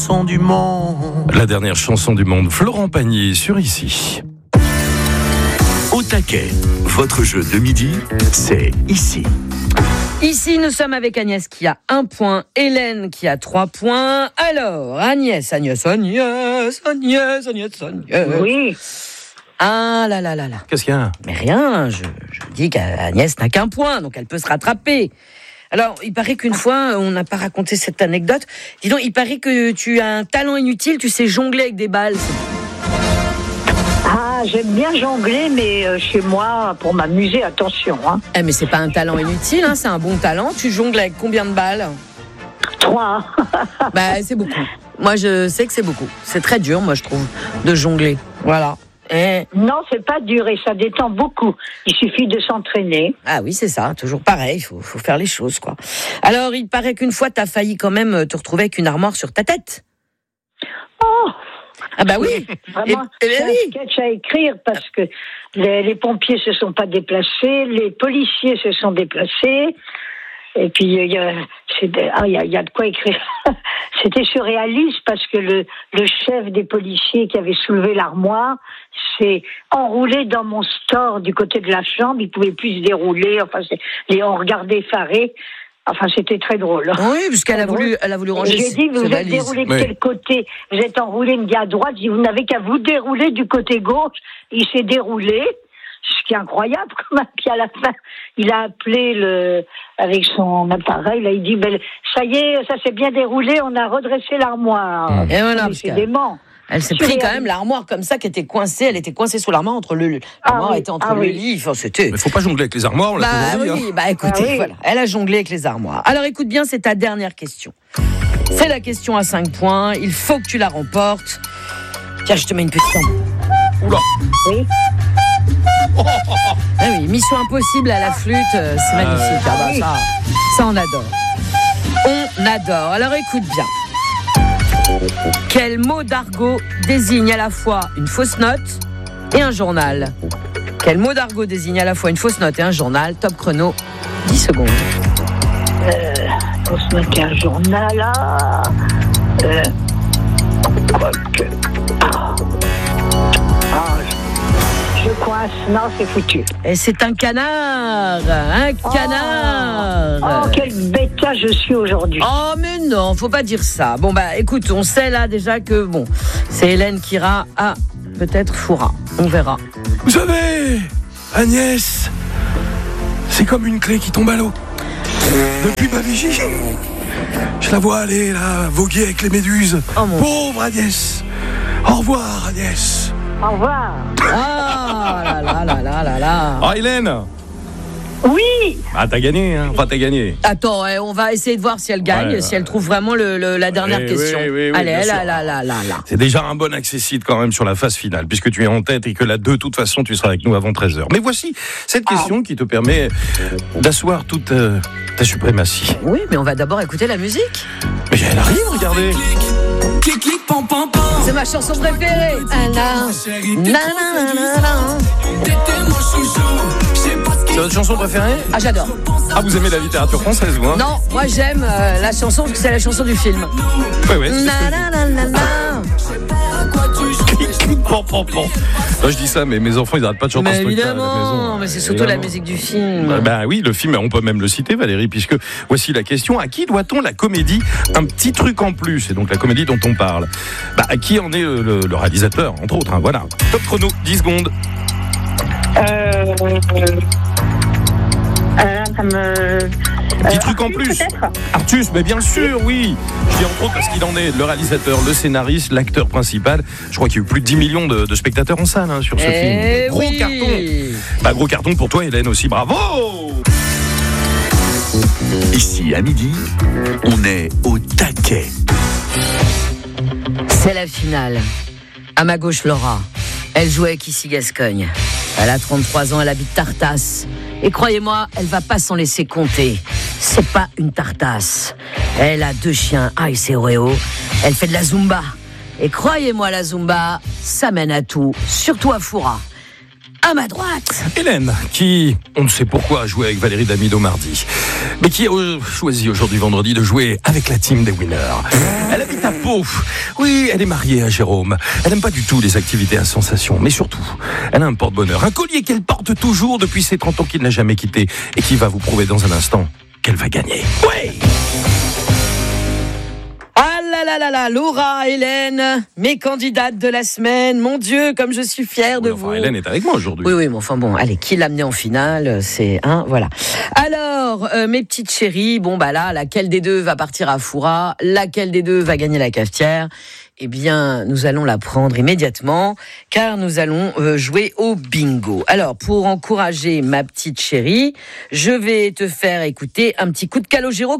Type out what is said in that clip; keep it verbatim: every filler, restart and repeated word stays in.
Du monde. La dernière chanson du monde, Florent Pagny sur Ici. Au taquet, votre jeu de midi, c'est Ici. Ici, nous sommes avec Agnès qui a un point, Hélène qui a trois points. Alors, Agnès, Agnès, Agnès, Agnès, Agnès, Agnès. Oui. Ah là là là là. Qu'est-ce qu'il y a ? Mais rien, je, je dis qu'Agnès n'a qu'un point, donc elle peut se rattraper. Alors, il paraît qu'une fois, on n'a pas raconté cette anecdote. Dis donc, il paraît que tu as un talent inutile, tu sais jongler avec des balles. Ah, j'aime bien jongler, mais euh, chez moi, pour m'amuser, attention. Hein. Eh, mais c'est pas un talent inutile, hein, c'est un bon talent. Tu jongles avec combien de balles ? Trois. Bah, c'est beaucoup. Moi, je sais que c'est beaucoup. C'est très dur, moi, je trouve, de jongler. Voilà. Et... Non, c'est pas dur et ça détend beaucoup. Il suffit de s'entraîner. Ah oui, c'est ça, toujours pareil, il faut, faut faire les choses, quoi. Alors, il paraît qu'une fois, t'as failli quand même te retrouver avec une armoire sur ta tête. Oh. Ah bah oui. Vraiment, et, et c'est oui. un sketch à écrire parce que les, les pompiers se sont pas déplacés, les policiers se sont déplacés. Et puis, il y a, c'est de, ah, il y a, il y a de quoi écrire. C'était surréaliste parce que le, le chef des policiers qui avait soulevé l'armoire s'est enroulé dans mon store du côté de la chambre. Il pouvait plus se dérouler. Enfin, c'est, et on regardait effaré. Enfin, c'était très drôle. Oui, puisqu'elle a voulu, elle a voulu ranger ses, J'ai dit, vous êtes déroulé de oui. quel côté ? Vous êtes enroulé, il me dit à droite. Je dis, vous n'avez qu'à vous dérouler du côté gauche. Il s'est déroulé. Ce qui est incroyable, quand même. Puis à la fin, il a appelé le, avec son appareil, là, il dit, ben, ça y est, ça s'est bien déroulé, on a redressé l'armoire. Et voilà, mais c'est dément. Elle s'est pris quand même l'armoire comme ça, qui était coincée, elle était coincée sous l'armoire, entre le, l'armoire ah oui, était entre ah le oui. lit, enfin, c'était... Mais faut pas jongler avec les armoires, on l'a Bah toujours dit, oui, hein. bah écoutez, Ah oui. voilà, elle a jonglé avec les armoires. Alors écoute bien, c'est ta dernière question. C'est la question à cinq points, il faut que tu la remportes. Tiens, je te mets une petite lampe. Oula. Oui. Ah oui, mission impossible à la flûte, euh, c'est magnifique. Ah bah, ça, ça, on adore. On adore. Alors écoute bien. Quel mot d'argot désigne à la fois une fausse note et un journal ? Quel mot d'argot désigne à la fois une fausse note et un journal ? Top chrono, dix secondes. Euh, on se met un journal, là. Euh, quoi que... Ah. Ah, je coince, non, c'est foutu. Et c'est un canard, un canard. Oh, quel bêta je suis aujourd'hui. Oh mais non, faut pas dire ça. Bon bah écoute, on sait là déjà que bon, c'est Hélène qui ira à peut-être Foura. On verra. Vous savez, Agnès, c'est comme une clé qui tombe à l'eau. Depuis ma vigie, je la vois aller là, voguer avec les méduses. Oh, mon Pauvre Agnès. Au revoir, Agnès. Au revoir. Ah là là là là là là. Ah, Hélène. Oui. Ah, t'as gagné, hein. Enfin, t'as gagné. Attends, eh, on va essayer de voir si elle gagne, Ouais, si elle trouve vraiment le, le, la dernière Oui, question. oui, oui, oui, Allez, bien sûr. là, là, là, là, là. C'est déjà un bon accessite quand même sur la phase finale, puisque tu es en tête et que là, de toute façon, tu seras avec nous avant treize heures. Mais voici cette question qui te permet d'asseoir toute euh, ta suprématie. Oui, mais on va d'abord écouter la musique. Mais elle arrive, regardez. C'est ma chanson préférée. Ah, là. Na, na, na, na, na. C'est votre chanson préférée ? Ah, j'adore. Ah, vous aimez la littérature française, vous, hein ? Non, moi j'aime euh, la chanson parce que c'est la chanson du film. Oui, oui. Na, na, na, na, na. Pan, pan, pan. Là, je dis ça, mais mes enfants, ils n'arrêtent pas de chanter Mais ce truc-là à la évidemment, maison. mais c'est surtout la Évidemment. musique du film. Bah, bah oui, le film, on peut même le citer, Valérie, puisque voici la question. À qui doit-on la comédie Un petit truc en plus, et donc la comédie dont on parle. Bah, à qui en est le, le- le réalisateur, entre autres, hein, voilà. Top chrono, dix secondes. Euh, euh, ça me... Petit Euh, truc en Arthur, plus. peut-être Artus, mais bien sûr, oui. Je dis entre autres parce qu'il en est le réalisateur, le scénariste, l'acteur principal. Je crois qu'il y a eu plus de dix millions de, de spectateurs en salle hein, sur ce Eh film. Gros oui. carton. Bah, gros carton pour toi, Hélène, aussi. Bravo. Ici, à midi, on est au taquet. C'est la finale. À ma gauche, Laura. Elle jouait avec Issy Gascogne. Elle a trente-trois ans, elle habite Tartas. Et croyez-moi, elle va pas s'en laisser compter. C'est pas une tartasse. Elle a deux chiens, Ice et Oreo. Elle fait de la Zumba. Et croyez-moi, la Zumba, ça mène à tout, surtout à Foura. à ma droite. Hélène, qui, on ne sait pourquoi, a joué avec Valérie Damido mardi, mais qui a euh, choisi aujourd'hui vendredi de jouer avec la team des winners. Elle habite à Pau. Oui, elle est mariée à Jérôme. Elle n'aime pas du tout les activités à sensation, mais surtout, elle a un porte-bonheur, un collier qu'elle porte toujours depuis ses trente ans qu'il n'a jamais quitté et qui va vous prouver dans un instant qu'elle va gagner. Oui! Ah là là là là, Laura, Hélène, mes candidates de la semaine. Mon Dieu, comme je suis fière de Oui, enfin, vous. Hélène est avec moi aujourd'hui. Oui, oui, mais enfin bon, allez, qui l'a amené en finale, c'est un, voilà. Alors, euh, mes petites chéries, bon bah là, laquelle des deux va partir à Foura, laquelle des deux va gagner la cafetière? Eh bien, nous allons la prendre immédiatement, car nous allons euh, jouer au bingo. Alors, pour encourager ma petite chérie, je vais te faire écouter un petit coup de Calogero